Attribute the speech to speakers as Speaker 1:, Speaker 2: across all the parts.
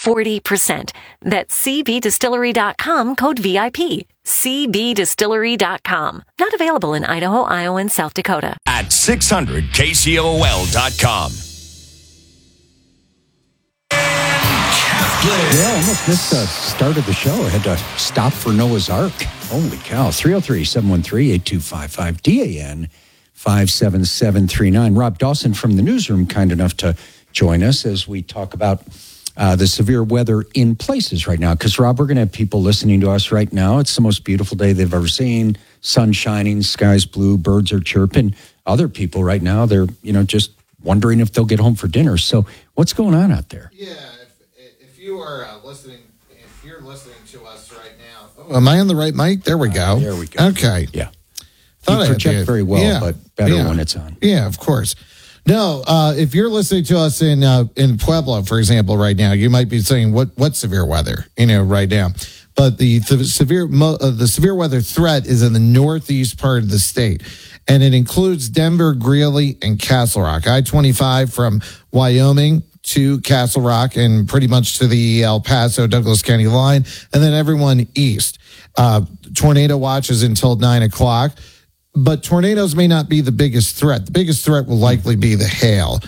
Speaker 1: 40%. That's cbdistillery.com, code VIP. cbdistillery.com. Not available in Idaho, Iowa, and South Dakota.
Speaker 2: At 600KCOL.com.
Speaker 3: Yeah, almost missed the start of the show. I had to stop for Noah's Ark. Holy cow. 303-713-8255. DAN 57739. Rob Dawson from the newsroom, kind enough to join us as we talk about the severe weather in places right now. Because, Rob, we're going to have people listening to us right now. It's the most beautiful day they've ever seen. Sun shining, sky's blue, birds are chirping. Other people right now, they're, just wondering if they'll get home for dinner. So what's going on out there?
Speaker 4: Yeah, if you are listening, if you're listening to us right now. Oh, am I on the right mic? There we go.
Speaker 3: There we go.
Speaker 4: Okay.
Speaker 3: Yeah.
Speaker 4: Thought
Speaker 3: you project very well, but better when it's on.
Speaker 4: Yeah, of course. No, if you're listening to us in Pueblo, for example, right now, you might be saying, what severe weather, right now. But the severe weather threat is in the northeast part of the state, and it includes Denver, Greeley, and Castle Rock. I-25 from Wyoming to Castle Rock and pretty much to the El Paso, Douglas County line, and then everyone east. Tornado watch is until 9 o'clock. But tornadoes may not be the biggest threat. The biggest threat will likely be the hail.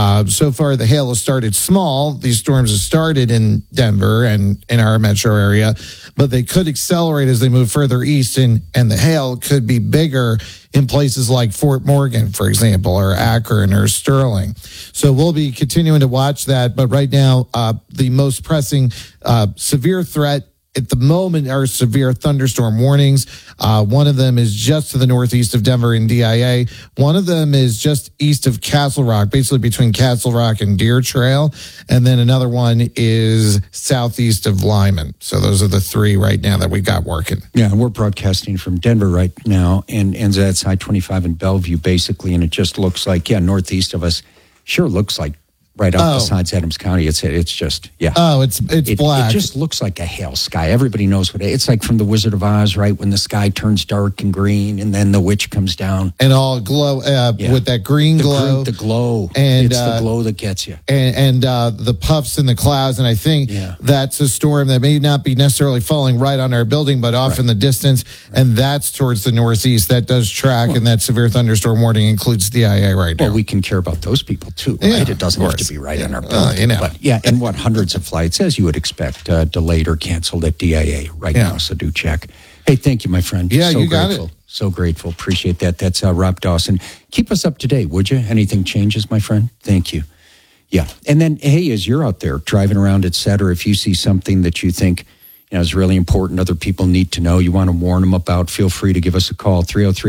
Speaker 4: So far, the hail has started small. These storms have started in Denver and in our metro area, but they could accelerate as they move further east, and the hail could be bigger in places like Fort Morgan, for example, or Akron or Sterling. So we'll be continuing to watch that. But right now, the most pressing severe threat at the moment are severe thunderstorm warnings. One of them is just to the northeast of Denver in DIA. One of them is just east of Castle Rock, basically between Castle Rock and Deer Trail. And then another one is southeast of Lyman. So those are the three right now that we got working.
Speaker 3: Yeah, and we're broadcasting from Denver right now, and that's I-25 in Bellevue, basically, and it just looks like, northeast of us, sure looks like right up besides Adams County. It's just,
Speaker 4: Oh, it's black.
Speaker 3: It just looks like a hail sky. Everybody knows what it's like from the Wizard of Oz, right? When the sky turns dark and green and then the witch comes down.
Speaker 4: And all glow with that green glow.
Speaker 3: The glow.
Speaker 4: And
Speaker 3: it's the glow that gets you.
Speaker 4: And the puffs in the clouds. And I think that's a storm that may not be necessarily falling right on our building, but off in the distance. Right. And that's towards the northeast. That does track, and that severe thunderstorm warning includes DIA right now.
Speaker 3: Well, we can care about those people too, right? It doesn't have to be right on our building. But and hundreds of flights, as you would expect, delayed or canceled at DIA right now. So do check. Hey, thank you, my friend.
Speaker 4: Yeah, you
Speaker 3: got
Speaker 4: it.
Speaker 3: So grateful. Appreciate that. That's Rob Dawson. Keep us up to date, would you? Anything changes, my friend? Thank you. Yeah. And then, hey, as you're out there driving around, et cetera, if you see something that you think is really important, other people need to know, you want to warn them about, feel free to give us a call,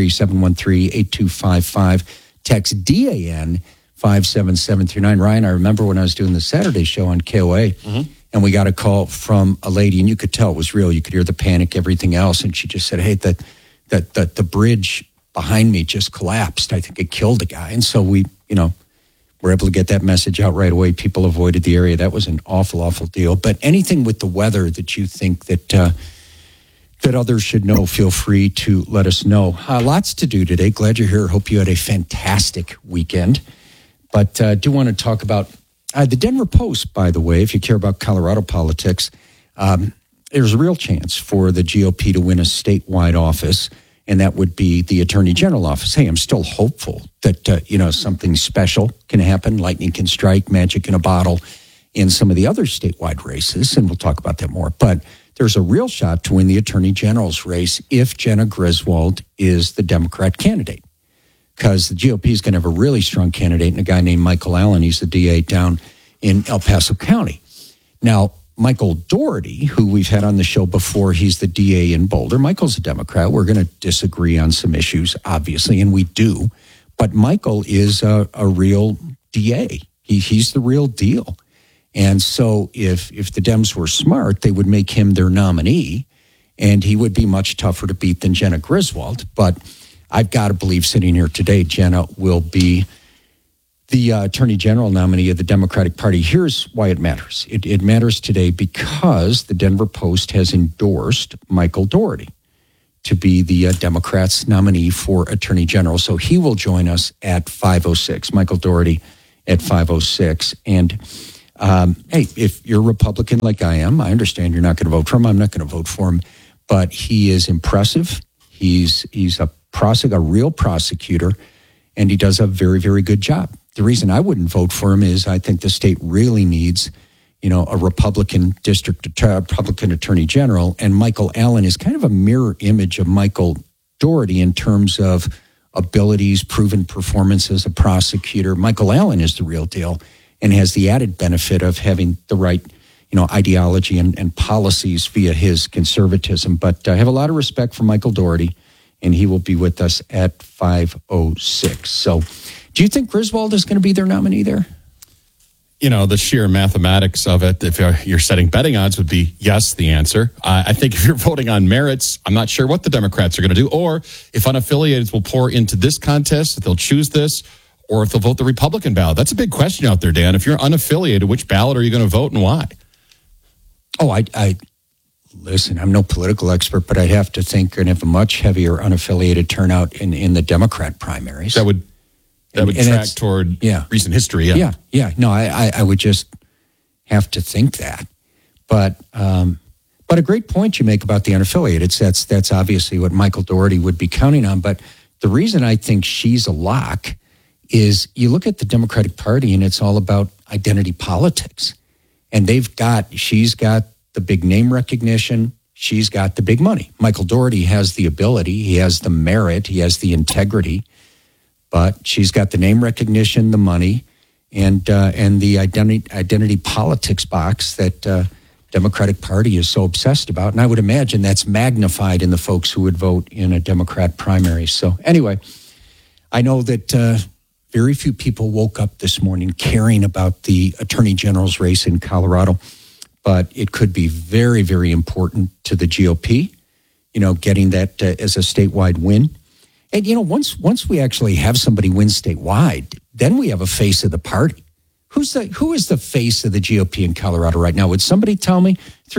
Speaker 3: 303-713-8255. Text DAN 57739. Ryan, I remember when I was doing the Saturday show on KOA, and we got a call from a lady, and you could tell it was real. You could hear the panic, everything else, and she just said, hey, that the bridge behind me just collapsed. I think it killed a guy. And so we, were able to get that message out right away. People avoided the area. That was an awful, awful deal. But anything with the weather that you think that others should know, feel free to let us know. Lots to do today. Glad you're here. Hope you had a fantastic weekend. But I do want to talk about the Denver Post, by the way. If you care about Colorado politics, there's a real chance for the GOP to win a statewide office, and that would be the Attorney General office. Hey, I'm still hopeful that, something special can happen. Lightning can strike, magic in a bottle in some of the other statewide races, and we'll talk about that more. But there's a real shot to win the Attorney General's race if Jenna Griswold is the Democrat candidate, because the GOP is going to have a really strong candidate and a guy named Michael Allen. He's the DA down in El Paso County. Now, Michael Doherty, who we've had on the show before, he's the DA in Boulder. Michael's a Democrat. We're going to disagree on some issues, obviously, and we do. But Michael is a real DA. He's the real deal. And so if the Dems were smart, they would make him their nominee, and he would be much tougher to beat than Jenna Griswold. But I've got to believe, sitting here today, Jenna will be the Attorney General nominee of the Democratic Party. Here's why it matters. It matters today because the Denver Post has endorsed Michael Doherty to be the Democrats' nominee for Attorney General. So he will join us at 5:06. Michael Doherty at 5:06. And Hey, if you're a Republican like I am, I understand you're not going to vote for him. I'm not going to vote for him. But he is impressive. He's a real prosecutor, and he does a very, very good job. The reason I wouldn't vote for him is I think the state really needs, a Republican Republican Attorney General, and Michael Allen is kind of a mirror image of Michael Doherty in terms of abilities, proven performance as a prosecutor. Michael Allen is the real deal and has the added benefit of having the right, ideology and policies via his conservatism. But I have a lot of respect for Michael Doherty, and he will be with us at 5:06. So do you think Griswold is going to be their nominee there?
Speaker 2: The sheer mathematics of it, if you're setting betting odds, would be yes, the answer. I think if you're voting on merits, I'm not sure what the Democrats are going to do, or if unaffiliated will pour into this contest, if they'll choose this, or if they'll vote the Republican ballot. That's a big question out there, Dan. If you're unaffiliated, which ballot are you going to vote and why?
Speaker 3: Oh, I listen, I'm no political expert, but I'd have to think you're going to have a much heavier unaffiliated turnout in the Democrat primaries.
Speaker 2: That would track toward recent history.
Speaker 3: Yeah. No, I would just have to think that. But a great point you make about the unaffiliated. That's obviously what Michael Doherty would be counting on. But the reason I think she's a lock is you look at the Democratic Party and it's all about identity politics. And she's got the big name recognition. She's got the big money. Michael Doherty has the ability. He has the merit. He has the integrity. But she's got the name recognition, the money, and the identity politics box that Democratic Party is so obsessed about. And I would imagine that's magnified in the folks who would vote in a Democrat primary. So anyway, I know that very few people woke up this morning caring about the Attorney General's race in Colorado, but it could be very, very important to the GOP, getting that as a statewide win. And, once we actually have somebody win statewide, then we have a face of the party. Who is the face of the GOP in Colorado right now? Would somebody tell me?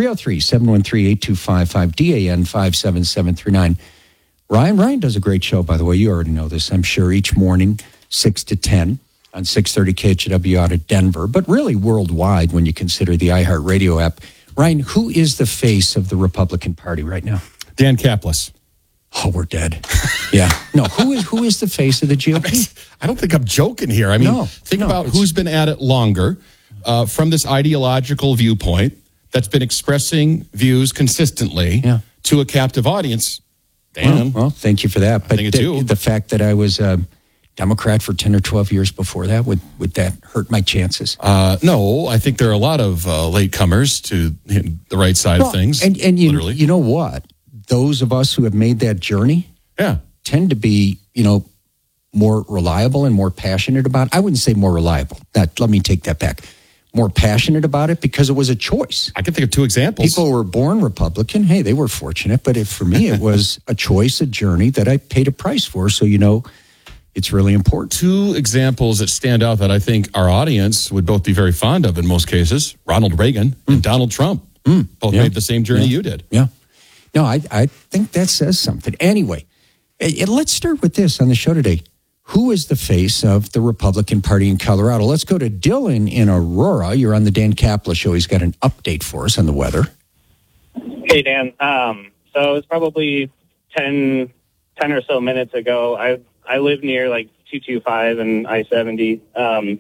Speaker 3: 303-713-8255, DAN 57739. Ryan does a great show, by the way. You already know this, I'm sure, each morning, 6 to 10 on 630 KHW out of Denver, but really worldwide when you consider the iHeartRadio app. Ryan, who is the face of the Republican Party right now?
Speaker 2: Dan Caplis.
Speaker 3: Oh, we're dead. Yeah. No, who is the face of the GOP?
Speaker 2: I don't think I'm joking here. I mean, think about who's been at it longer from this ideological viewpoint that's been expressing views consistently to a captive audience. Dan.
Speaker 3: Well, thank you for that. But the fact that I was a Democrat for 10 or 12 years before that, would that hurt my chances?
Speaker 2: No, I think there are a lot of latecomers to the right side of things.
Speaker 3: And you know what? Those of us who have made that journey tend to be, more reliable and more passionate about it. I wouldn't say more reliable. Let me take that back. More passionate about it because it was a choice.
Speaker 2: I can think of two examples.
Speaker 3: People were born Republican. Hey, they were fortunate. But for me, it was a choice, a journey that I paid a price for. So, it's really important.
Speaker 2: Two examples that stand out that I think our audience would both be very fond of in most cases, Ronald Reagan and Donald Trump. Both made the same journey you did.
Speaker 3: Yeah. No, I think that says something. Anyway, let's start with this on the show today. Who is the face of the Republican Party in Colorado? Let's go to Dylan in Aurora. You're on the Dan Caplis Show. He's got an update for us on the weather.
Speaker 5: Hey, Dan. So it's probably 10 or so minutes ago. I live near 225 and I-70, and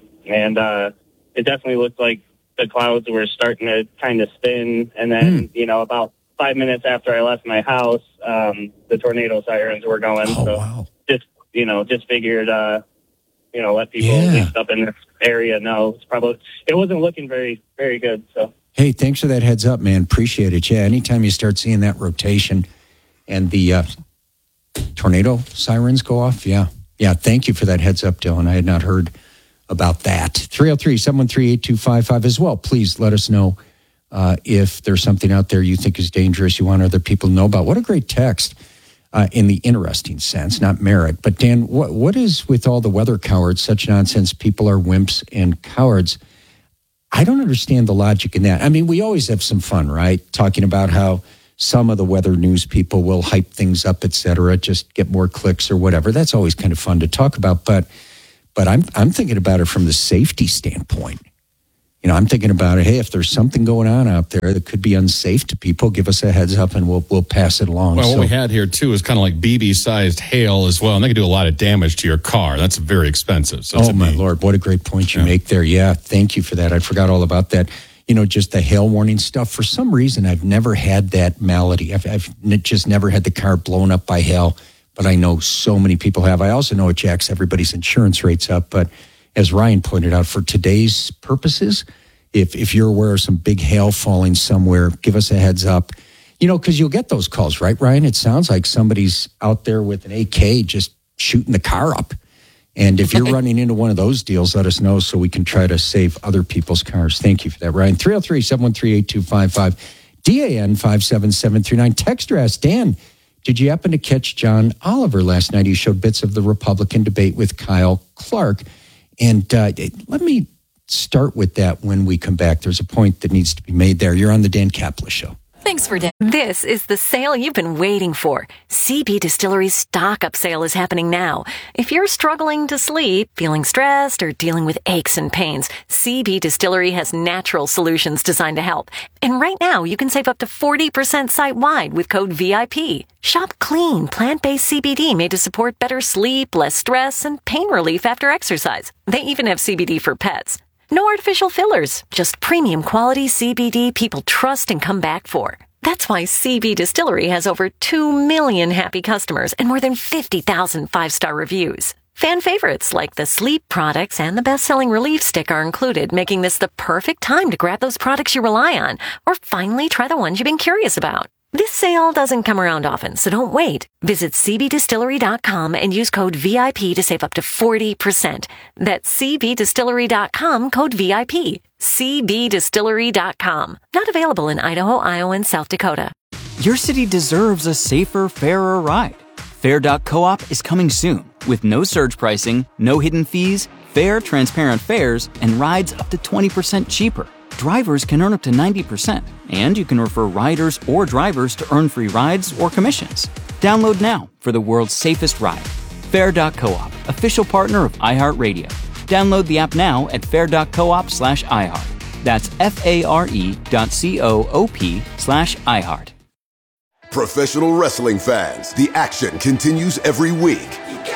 Speaker 5: it definitely looked like the clouds were starting to kind of spin. And then, about 5 minutes after I left my house, the tornado sirens were going.
Speaker 3: Wow.
Speaker 5: Just figured, let people at least up in this area know. It wasn't looking very, very good. So,
Speaker 3: hey, thanks for that heads up, man. Appreciate it. Yeah, anytime you start seeing that rotation and the tornado sirens go off, yeah. Thank you for that heads up, Dylan. I had not heard about that. 303-713-8255 as well. Please let us know if there's something out there you think is dangerous, you want other people to know about. What a great text. In the interesting sense, not merit. But Dan, what is with all the weather cowards, such nonsense? People are wimps and cowards. I don't understand the logic in that. I mean, we always have some fun, right? Talking about how some of the weather news people will hype things up, et cetera, just get more clicks or whatever. That's always kind of fun to talk about. But I'm thinking about it from the safety standpoint. I'm thinking about it. Hey, if there's something going on out there that could be unsafe to people, give us a heads up and we'll pass it along.
Speaker 2: Well, what we had here, too, is kind of like BB-sized hail as well, and they can do a lot of damage to your car. That's very expensive. So
Speaker 3: my Lord, what a great point you make there. Yeah, thank you for that. I forgot all about that. Just the hail warning stuff. For some reason, I've never had that malady. I've just never had the car blown up by hail, but I know so many people have. I also know it jacks everybody's insurance rates up, but as Ryan pointed out, for today's purposes, if you're aware of some big hail falling somewhere, give us a heads up. Because you'll get those calls, right, Ryan? It sounds like somebody's out there with an AK just shooting the car up. And if you're running into one of those deals, let us know so we can try to save other people's cars. Thank you for that, Ryan. 303-713-8255, DAN 57739. Texter asked, Dan, did you happen to catch John Oliver last night? He showed bits of the Republican debate with Kyle Clark. And let me start with that when we come back. There's a point that needs to be made there. You're on the Dan Caplis Show.
Speaker 1: Thanks for This is the sale you've been waiting for. CB Distillery's stock-up sale is happening now. If you're struggling to sleep, feeling stressed, or dealing with aches and pains, CB Distillery has natural solutions designed to help. And right now, you can save up to 40% site-wide with code VIP. Shop clean, plant-based CBD made to support better sleep, less stress, and pain relief after exercise. They even have CBD for pets. No artificial fillers, just premium quality CBD people trust and come back for. That's why CB Distillery has over 2 million happy customers and more than 50,000 5-star reviews. Fan favorites like the sleep products and the best-selling Relief Stick are included, making this the perfect time to grab those products you rely on or finally try the ones you've been curious about. This sale doesn't come around often, so don't wait. Visit cbdistillery.com and use code VIP to save up to 40%. That's cbdistillery.com, code VIP. cbdistillery.com. Not available in Idaho, Iowa, and South Dakota.
Speaker 6: Your city deserves a safer, fairer ride. Fair.coop is coming soon with no surge pricing, no hidden fees, fair, transparent fares, and rides up to 20% cheaper. Drivers can earn up to 90%, and you can refer riders or drivers to earn free rides or commissions. Download now for the world's safest ride. Fair.coop, official partner of iHeartRadio. Download the app now at fair.coop/iHeart. That's FARE.coop/iHeart.
Speaker 7: Professional wrestling fans, the action continues every week.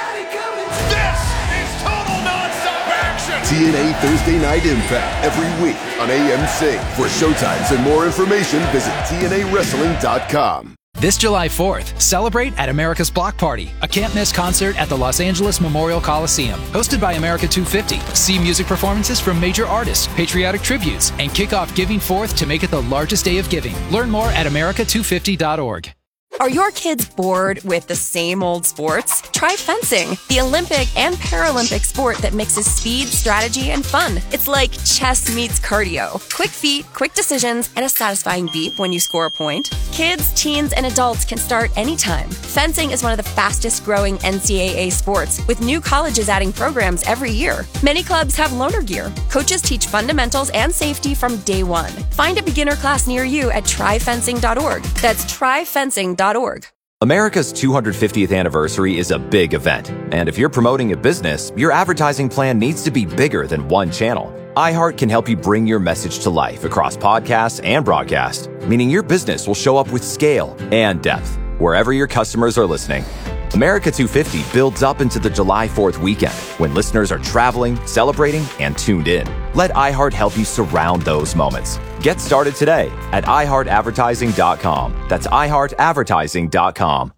Speaker 8: This is total nonstop action!
Speaker 7: TNA Thursday Night Impact every week on AMC. For showtimes and more information, visit TNAWrestling.com.
Speaker 9: This July 4th, celebrate at America's Block Party, a can't-miss concert at the Los Angeles Memorial Coliseum. Hosted by America 250, see music performances from major artists, patriotic tributes, and kick off Giving Forth to make it the largest day of giving. Learn more at america250.org.
Speaker 10: Are your kids bored with the same old sports? Try fencing, the Olympic and Paralympic sport that mixes speed, strategy, and fun. It's like chess meets cardio. Quick feet, quick decisions, and a satisfying beep when you score a point. Kids, teens, and adults can start anytime. Fencing is one of the fastest growing NCAA sports, with new colleges adding programs every year. Many clubs have loaner gear. Coaches teach fundamentals and safety from day one. Find a beginner class near you at tryfencing.org. That's tryfencing.org.
Speaker 11: America's 250th anniversary is a big event, and if you're promoting a business, your advertising plan needs to be bigger than one channel. iHeart can help you bring your message to life across podcasts and broadcast, meaning your business will show up with scale and depth wherever your customers are listening. America 250 builds up into the July 4th weekend when listeners are traveling, celebrating, and tuned in. Let iHeart help you surround those moments. Get started today at iHeartAdvertising.com. That's iHeartAdvertising.com.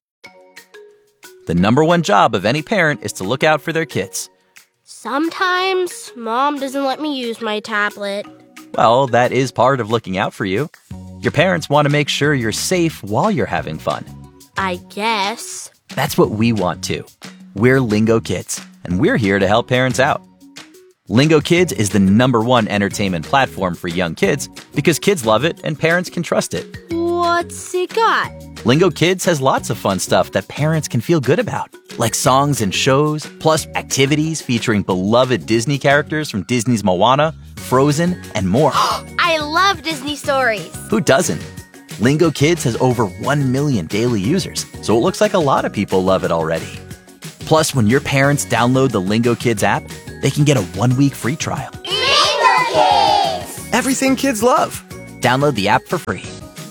Speaker 12: The number one job of any parent is to look out for their kids.
Speaker 13: Sometimes Mom doesn't let me use my tablet.
Speaker 12: Well, that is part of looking out for you. Your parents want to make sure you're safe while you're having fun.
Speaker 13: I guess.
Speaker 12: That's what we want too. We're Lingo Kids, and we're here to help parents out. Lingo Kids is the #1 entertainment platform for young kids because kids love it and parents can trust it.
Speaker 13: What's it got?
Speaker 12: Lingo Kids has lots of fun stuff that parents can feel good about, like songs and shows, plus activities featuring beloved Disney characters from Disney's Moana, Frozen, and more.
Speaker 13: I love Disney stories.
Speaker 12: Who doesn't? Lingo Kids has over 1 million daily users, so it looks like a lot of people love it already. Plus, when your parents download the Lingo Kids app, they can get a 1-week free trial.
Speaker 13: Lingo Kids!
Speaker 14: everything kids love.
Speaker 12: Download the app for free.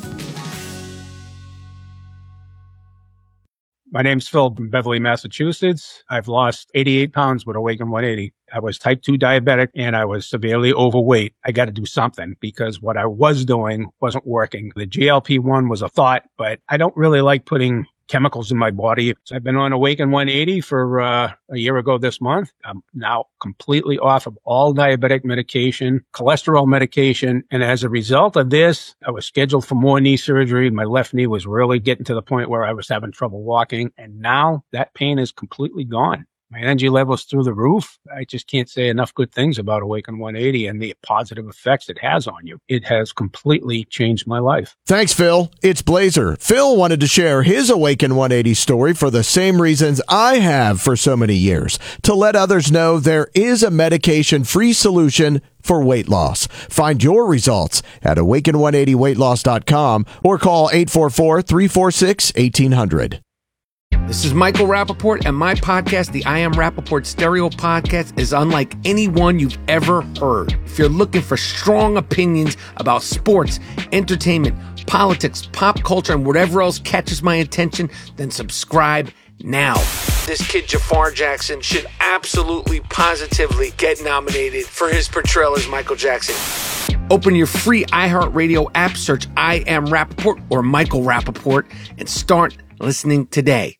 Speaker 15: My name's Phil from Beverly, Massachusetts. I've lost 88 pounds with Awaken 180. I was type 2 diabetic and I was severely overweight. I got to do something because what I was doing wasn't working. The GLP-1 was a thought, but I don't really like putting chemicals in my body. So I've been on Awaken 180 for a year ago this month. I'm now completely off of all diabetic medication, cholesterol medication. And as a result of this, I was scheduled for more knee surgery. My left knee was really getting to the point where I was having trouble walking. And now that pain is completely gone. My energy level's through the roof. I just can't say enough good things about Awaken 180 and the positive effects it has on you. It has completely changed my life.
Speaker 16: Thanks, Phil. It's Blazer. Phil wanted to share his Awaken 180 story for the same reasons I have for so many years, to let others know there is a medication-free solution for weight loss. Find your results at awaken180weightloss.com or call 844-346-1800.
Speaker 17: This is Michael Rappaport, and my podcast, the I Am Rappaport Stereo Podcast, is unlike any one you've ever heard. If you're looking for strong opinions about sports, entertainment, politics, pop culture, and whatever else catches my attention, then subscribe now. This kid, Jafar Jackson, should absolutely, positively get nominated for his portrayal as Michael Jackson. Open your free iHeartRadio app, search I Am Rappaport or Michael Rappaport, and start listening today.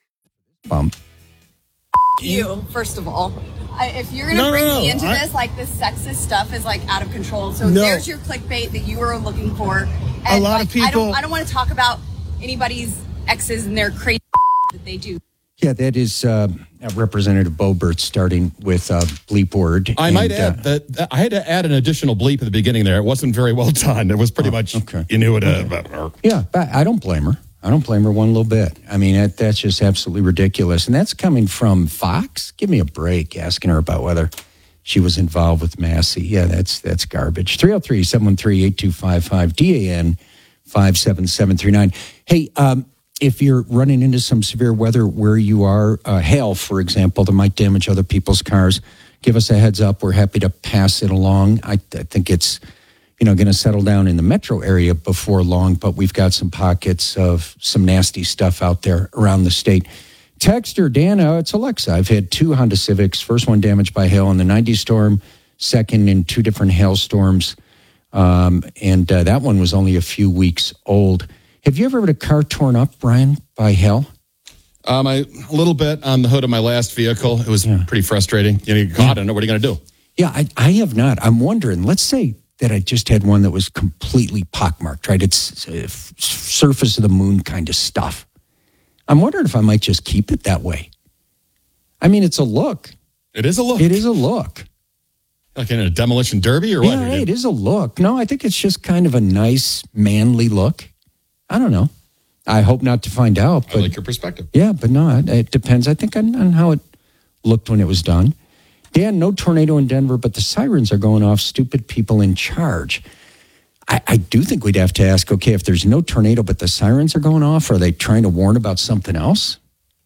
Speaker 18: You, first of all. If you're going to bring me into this, like, this sexist stuff is, like, out of control. So there's your clickbait that you were looking for. And,
Speaker 4: a lot of people...
Speaker 18: I don't want to talk about anybody's exes and their crazy that they do.
Speaker 3: Yeah, that is Representative Boebert starting with a bleep word.
Speaker 2: I might add that I had to add an additional bleep at the beginning there. It wasn't very well done. It was pretty much, you knew it.
Speaker 3: Yeah, but I don't blame her. I don't blame her one little bit. I mean, that's just absolutely ridiculous. And that's coming from Fox? Give me a break, asking her about whether she was involved with Massey. Yeah, that's garbage. 303-713-8255, DAN 57739. Hey, if you're running into some severe weather where you are, hail, for example, that might damage other people's cars, give us a heads up. We're happy to pass it along. I think it's going to settle down in the metro area before long, but we've got some pockets of some nasty stuff out there around the state. Texter, Dan, it's Alexa. I've had 2 Honda Civics, first one damaged by hail in the 90 storm, second in 2 different hailstorms, and that one was only a few weeks old. Have you ever had a car torn up, Brian, by hail?
Speaker 2: A little bit on the hood of my last vehicle. It was pretty frustrating. You caught it. What are you going to do?
Speaker 3: Yeah, I have not. I'm wondering, let's say that I just had one that was completely pockmarked, right? It's surface of the moon kind of stuff. I'm wondering if I might just keep it that way. I mean, it's a look.
Speaker 2: It is a look.
Speaker 3: It is a look.
Speaker 2: Like in a demolition derby or what?
Speaker 3: Yeah, it is a look. No, I think it's just kind of a nice, manly look. I don't know. I hope not to find out. But,
Speaker 2: I like your perspective.
Speaker 3: Yeah, but no, it depends, I think, on how it looked when it was done. Dan, no tornado in Denver, but the sirens are going off. Stupid people in charge. I do think we'd have to ask, okay, if there's no tornado, but the sirens are going off, are they trying to warn about something else?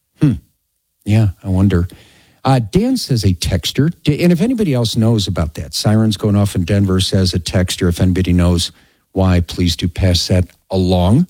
Speaker 3: Yeah, I wonder. Dan says a texter, and if anybody else knows about that, sirens going off in Denver, says a texter. If anybody knows why, please do pass that along.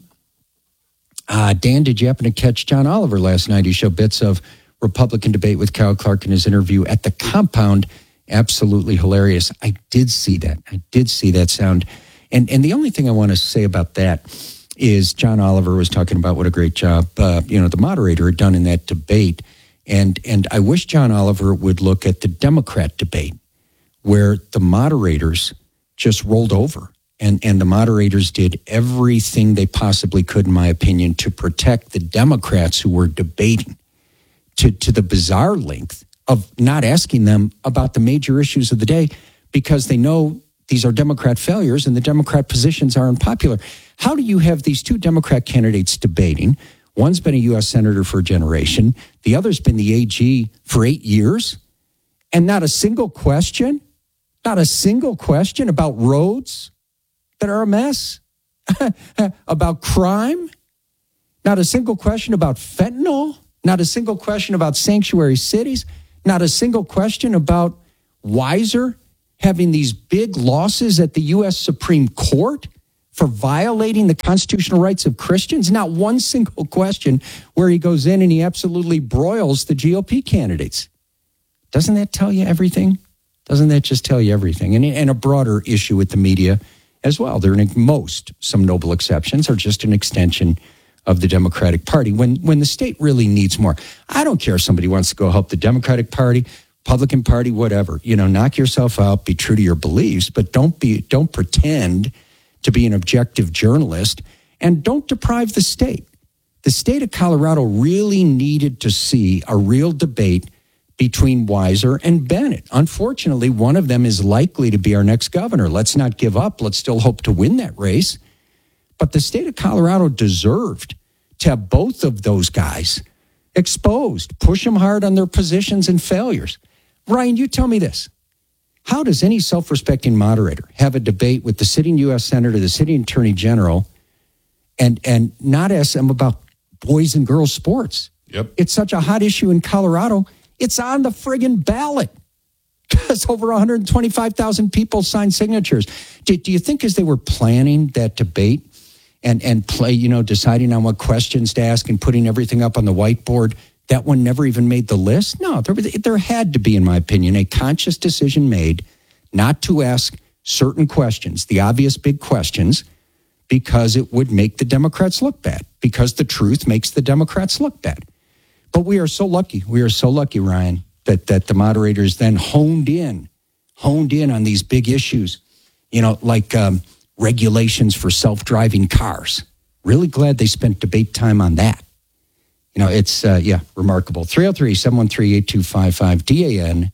Speaker 3: Dan, did you happen to catch John Oliver last night? He showed bits of Republican debate with Kyle Clark in his interview at the compound. Absolutely hilarious. I did see that sound. And the only thing I want to say about that is John Oliver was talking about what a great job, the moderator had done in that debate. And I wish John Oliver would look at the Democrat debate where the moderators just rolled over. And the moderators did everything they possibly could, in my opinion, to protect the Democrats who were debating to the bizarre length of not asking them about the major issues of the day because they know these are Democrat failures and the Democrat positions are unpopular. How do you have these 2 Democrat candidates debating? One's been a U.S. Senator for a generation. The other's been the AG for 8 years. And not a single question about roads that are a mess, about crime, not a single question about fentanyl, not a single question about sanctuary cities, not a single question about Weiser having these big losses at the U.S. Supreme Court for violating the constitutional rights of Christians? Not one single question where he goes in and he absolutely broils the GOP candidates. Doesn't that tell you everything? Doesn't that just tell you everything? And a broader issue with the media as well. They're some noble exceptions, are just an extension of the Democratic Party when the state really needs more. I don't care if somebody wants to go help the Democratic Party, Republican Party, whatever. Knock yourself out, be true to your beliefs, but don't pretend to be an objective journalist, and don't deprive the state. The state of Colorado really needed to see a real debate between Weiser and Bennett. Unfortunately, one of them is likely to be our next governor. Let's not give up. Let's still hope to win that race. But the state of Colorado deserved to have both of those guys exposed, push them hard on their positions and failures. Ryan, you tell me this. How does any self-respecting moderator have a debate with the sitting U.S. Senator, the sitting Attorney General, and not ask them about boys and girls sports?
Speaker 2: Yep.
Speaker 3: It's such a hot issue in Colorado. It's on the friggin' ballot because over 125,000 people signed signatures. Do you think as they were planning that debate and play, deciding on what questions to ask and putting everything up on the whiteboard, that one never even made the list? No, there had to be, in my opinion, a conscious decision made not to ask certain questions, the obvious big questions, because it would make the Democrats look bad, because the truth makes the Democrats look bad. But we are so lucky. We are so lucky, Ryan, that the moderators then honed in on these big issues, like regulations for self-driving cars. Really glad they spent debate time on that. It's, remarkable. 303-713-8255, DAN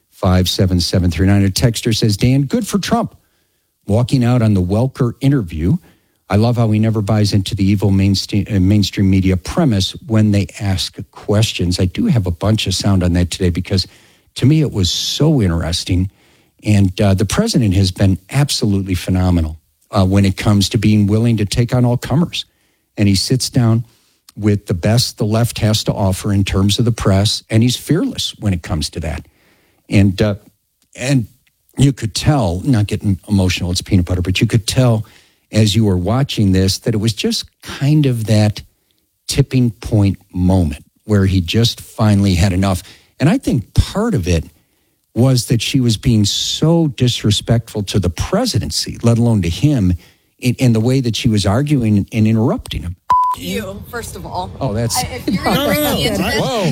Speaker 3: 57739. A texter says, Dan, good for Trump. Walking out on the Welker interview. I love how he never buys into the evil mainstream media premise when they ask questions. I do have a bunch of sound on that today because to me it was so interesting. And the president has been absolutely phenomenal when it comes to being willing to take on all comers. And he sits down with the best the left has to offer in terms of the press, and he's fearless when it comes to that. And you could tell, not getting emotional, it's peanut butter, but you could tell as you were watching this that it was just kind of that tipping point moment where he just finally had enough. And I think part of it was that she was being so disrespectful to the presidency, let alone to him, in the way that she was arguing and interrupting him.
Speaker 18: You, first of all.
Speaker 3: Oh, that's...
Speaker 18: If you're whoa.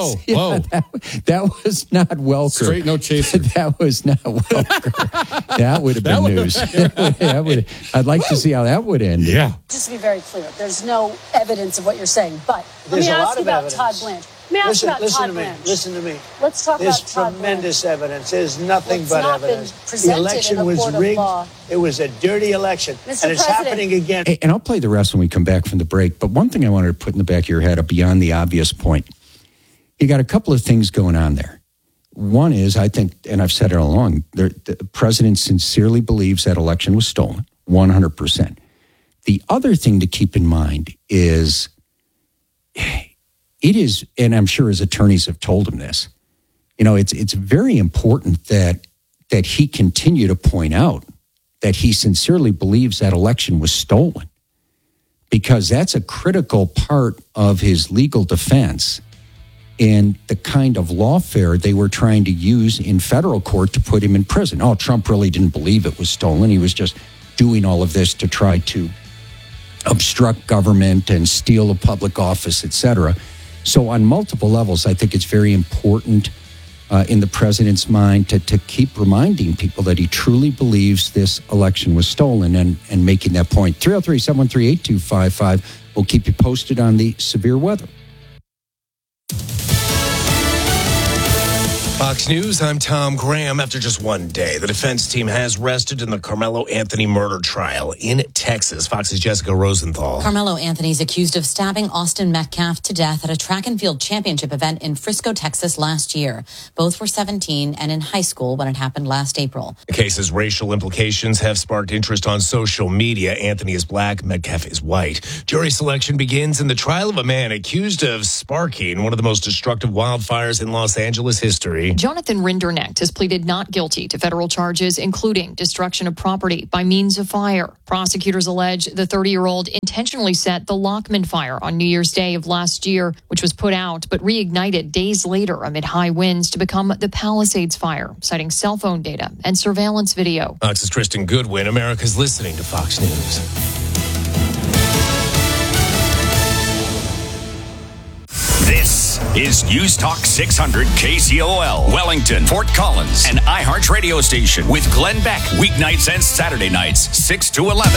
Speaker 3: That was not Welker.
Speaker 2: Straight no chaser.
Speaker 3: That was not Welker. That would have been news. I'd like to see how that would end.
Speaker 2: Yeah.
Speaker 14: Just to be very clear, there's no evidence of what you're saying, but let me ask you about Todd Blanche. Listen to me. Let's talk about Todd Blanche.
Speaker 19: There's tremendous evidence. There's nothing but evidence. The election was rigged. It was a dirty election. And it's happening again.
Speaker 3: And I'll play the rest when we come back from the break. But one thing I wanted to put in the back of your head, beyond the obvious point, you got a couple of things going on there. One is, I think, and I've said it all along, the president sincerely believes that election was stolen, 100%. The other thing to keep in mind is... it is, and I'm sure his attorneys have told him this, it's very important that he continue to point out that he sincerely believes that election was stolen, because that's a critical part of his legal defense and the kind of lawfare they were trying to use in federal court to put him in prison. Oh, Trump really didn't believe it was stolen. He was just doing all of this to try to obstruct government and steal a public office, etc. So on multiple levels, I think it's very important in the president's mind to keep reminding people that he truly believes this election was stolen and making that point. 303-713-8255. We'll keep you posted on the severe weather.
Speaker 20: Fox News, I'm Tom Graham. After just one day, the defense team has rested in the Carmelo Anthony murder trial in Texas. Fox's Jessica Rosenthal.
Speaker 21: Carmelo Anthony's accused of stabbing Austin Metcalf to death at a track and field championship event in Frisco, Texas last year. Both were 17 and in high school when it happened last April.
Speaker 20: The case's racial implications have sparked interest on social media. Anthony is black, Metcalf is white. Jury selection begins in the trial of a man accused of sparking one of the most destructive wildfires in Los Angeles history.
Speaker 5: Jonathan Rinderknecht has pleaded not guilty to federal charges, including destruction of property by means of fire. Prosecutors allege the 30-year-old intentionally set the Lockman fire on New Year's Day of last year, which was put out but reignited days later amid high winds to become the Palisades fire, citing cell phone data and surveillance video.
Speaker 20: Fox's Kristen Goodwin. America's listening to Fox News.
Speaker 22: This is News Talk 600 KCOL, Wellington, Fort Collins, and iHeart radio station with Glenn Beck, weeknights and Saturday nights, 6 to 11.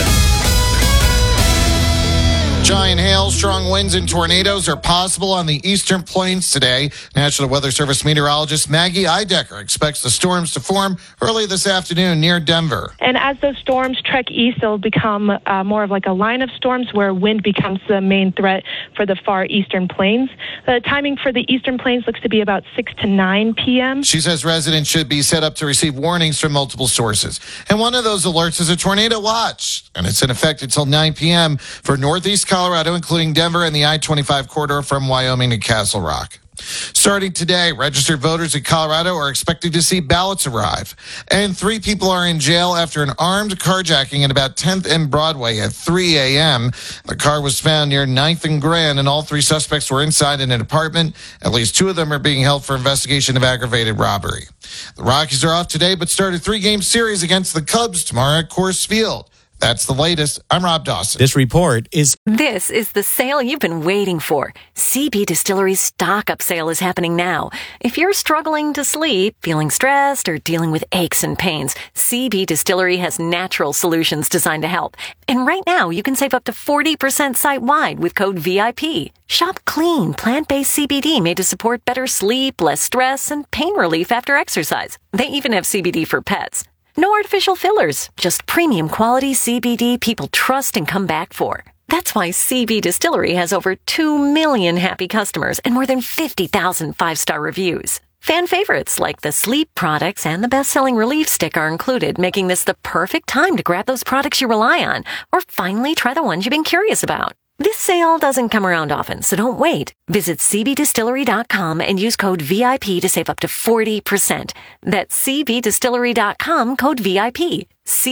Speaker 4: Giant hail, strong winds, and tornadoes are possible on the eastern plains today. National Weather Service meteorologist Maggie Eidecker expects the storms to form early this afternoon near Denver.
Speaker 23: And as those storms trek east, they'll become more of like a line of storms where wind becomes the main threat for the far eastern plains. The timing for the eastern plains looks to be about 6 to 9 p.m.
Speaker 4: She says residents should be set up to receive warnings from multiple sources. And one of those alerts is a tornado watch, and it's in effect until 9 p.m. for northeast Colorado, including Denver and the I-25 corridor from Wyoming to Castle Rock. Starting today, registered voters in Colorado are expected to see ballots arrive. And 3 people are in jail after an armed carjacking at about 10th and Broadway at 3 a.m. The car was found near 9th and Grand, and all 3 suspects were inside in an apartment. At least 2 of them are being held for investigation of aggravated robbery. The Rockies are off today, but start a 3-game series against the Cubs tomorrow at Coors Field. That's the latest. I'm Rob Dawson.
Speaker 24: This report is...
Speaker 1: This is the sale you've been waiting for. CB Distillery's stock-up sale is happening now. If you're struggling to sleep, feeling stressed, or dealing with aches and pains, CB Distillery has natural solutions designed to help. And right now, you can save up to 40% site-wide with code VIP. Shop clean, plant-based CBD made to support better sleep, less stress, and pain relief after exercise. They even have CBD for pets. No artificial fillers, just premium quality CBD people trust and come back for. That's why CB Distillery has over 2 million happy customers and more than 50,000 5-star reviews. Fan favorites like the sleep products and the best-selling Relief Stick are included, making this the perfect time to grab those products you rely on or finally try the ones you've been curious about. This sale doesn't come around often, so don't wait. Visit cbdistillery.com and use code VIP to save up to 40%. That's cbdistillery.com, code VIP.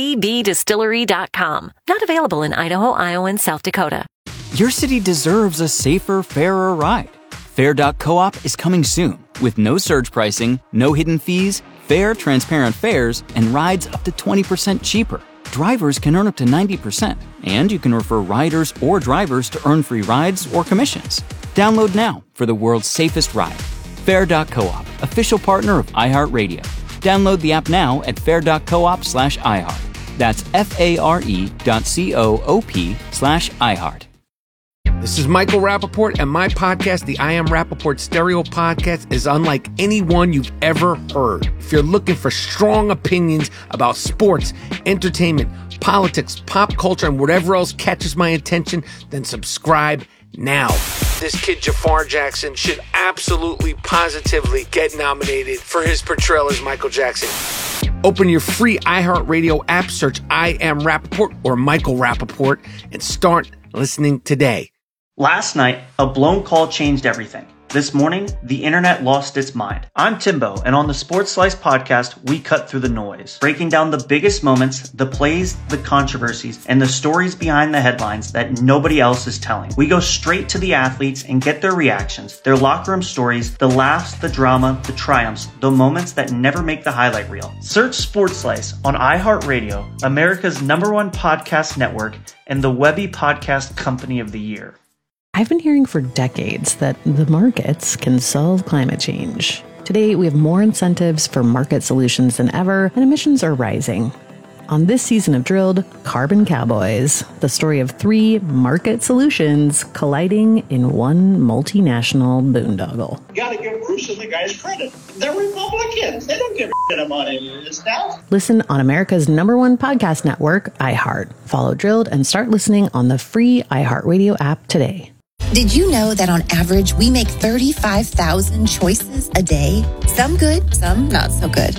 Speaker 1: cbdistillery.com. Not available in Idaho, Iowa, and South Dakota.
Speaker 6: Your city deserves a safer, fairer ride. Fair.coop is coming soon with no surge pricing, no hidden fees, fair, transparent fares, and rides up to 20% cheaper. Drivers can earn up to 90%, and you can refer riders or drivers to earn free rides or commissions. Download now for the world's safest ride. Fair.coop, official partner of iHeartRadio. Download the app now at fair.coop/iHeart. That's FARE.coop/iHeart.
Speaker 17: This is Michael Rappaport, and my podcast, the I Am Rappaport Stereo Podcast, is unlike anyone you've ever heard. If you're looking for strong opinions about sports, entertainment, politics, pop culture, and whatever else catches my attention, then subscribe now. This kid Jafar Jackson should absolutely, positively get nominated for his portrayal as Michael Jackson. Open your free iHeartRadio app, search I Am Rappaport or Michael Rappaport, and start listening today.
Speaker 25: Last night, a blown call changed everything. This morning, the internet lost its mind. I'm Timbo, and on the Sports Slice podcast, we cut through the noise, breaking down the biggest moments, the plays, the controversies, and the stories behind the headlines that nobody else is telling. We go straight to the athletes and get their reactions, their locker room stories, the laughs, the drama, the triumphs, the moments that never make the highlight reel. Search Sports Slice on iHeartRadio, America's #1 podcast network, and the Webby Podcast Company of the Year.
Speaker 26: I've been hearing for decades that the markets can solve climate change. Today, we have more incentives for market solutions than ever, and emissions are rising. On this season of Drilled, Carbon Cowboys, the story of 3 market solutions colliding in one multinational boondoggle.
Speaker 27: You gotta give Bruce and the guys credit. They're Republicans. They don't give a shit about any of this stuff.
Speaker 26: Listen on America's #1 podcast network, iHeart. Follow Drilled and start listening on the free iHeartRadio app today.
Speaker 28: Did you know that on average, we make 35,000 choices a day? Some good, some not so good.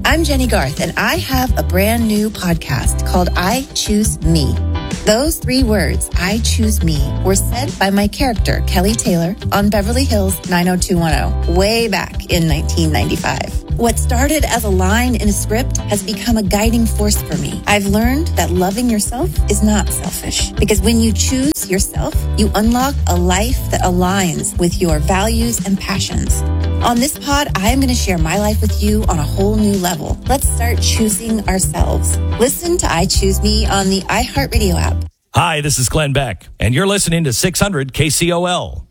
Speaker 28: I'm Jenny Garth, and I have a brand new podcast called I Choose Me. Those 3 words, I choose me, were said by my character, Kelly Taylor, on Beverly Hills 90210, way back in 1995. What started as a line in a script has become a guiding force for me. I've learned that loving yourself is not selfish, because when you choose yourself, you unlock a life that aligns with your values and passions. On this pod, I am going to share my life with you on a whole new level. Let's start choosing ourselves. Listen to I Choose Me on the iHeartRadio app.
Speaker 7: Hi, this is Glenn Beck, and you're listening to 600 KCOL.